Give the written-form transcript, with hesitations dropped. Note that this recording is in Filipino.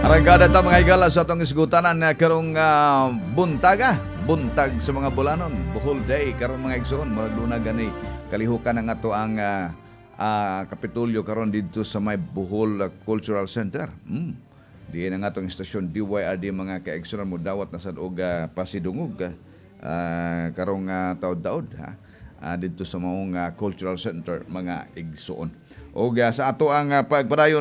Arangkada ta mga igala sa atong isgutanan na karong buntag sa mga bulanon, Bohol Day karon mga igsoon, murag luna gani kalihukan ang ato ang Kapitolyo karon dito sa may Bohol Cultural Center. Di na nga atong istasyon DYRD mga kaigsoon mo dawat na sad og pasidungog karong taud-taud dito sa maong Cultural Center mga igsoon. O sa ato ang pagpadayon